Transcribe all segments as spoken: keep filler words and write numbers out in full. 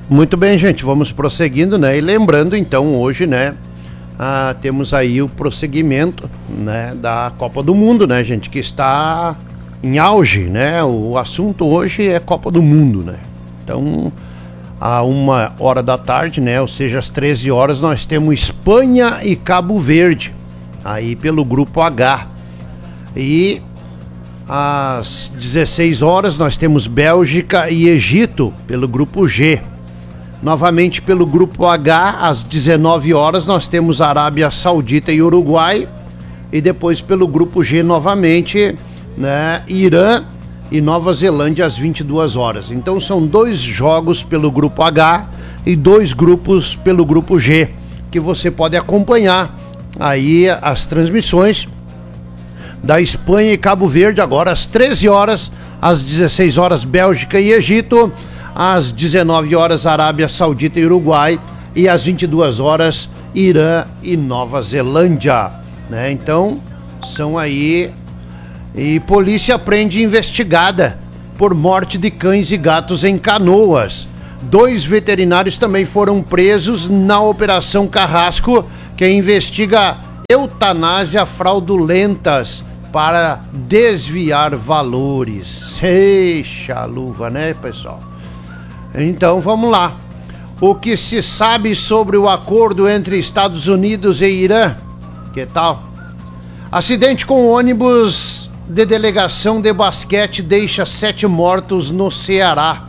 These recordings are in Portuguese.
Muito bem, gente, vamos prosseguindo, né? E lembrando, então, hoje, né, ah, temos aí o prosseguimento, né, da Copa do Mundo, né, gente, que está em auge, né? O assunto hoje é Copa do Mundo, né? Então, a uma hora da tarde, né, ou seja, às treze horas, nós temos Espanha e Cabo Verde, aí pelo grupo H. E às dezesseis horas nós temos Bélgica e Egito pelo grupo G. Novamente pelo grupo H, às dezenove horas, nós temos Arábia Saudita e Uruguai. E depois pelo grupo G novamente, né, Irã e Nova Zelândia às vinte e duas horas. Então são dois jogos pelo grupo H e dois grupos pelo grupo G, que você pode acompanhar aí as transmissões da Espanha e Cabo Verde agora às treze horas, às dezesseis horas Bélgica e Egito, às dezenove horas Arábia Saudita e Uruguai e às vinte e duas horas Irã e Nova Zelândia, né? Então, são aí. E polícia prende investigada por morte de cães e gatos em Canoas. Dois veterinários também foram presos na Operação Carrasco, que investiga eutanásia fraudulentas para desviar valores. Eixa luva, né, pessoal? Então vamos lá. O que se sabe sobre o acordo entre Estados Unidos e Irã? Que tal? Acidente com ônibus de delegação de basquete deixa sete mortos no Ceará.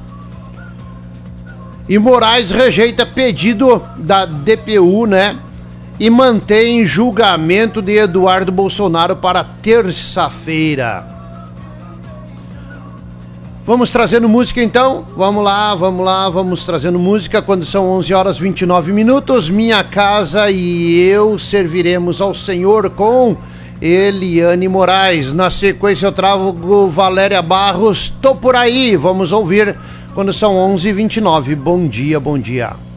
E Moraes rejeita pedido da D P U, né? E mantém julgamento de Eduardo Bolsonaro para terça-feira. Vamos trazendo música então? Vamos lá, vamos lá, vamos trazendo música quando são onze horas e vinte e nove minutos. Minha Casa e Eu serviremos ao Senhor com Eliane Moraes. Na sequência eu trago Valéria Barros, Tô Por Aí. Vamos ouvir quando são onze e vinte e nove. Bom dia, bom dia.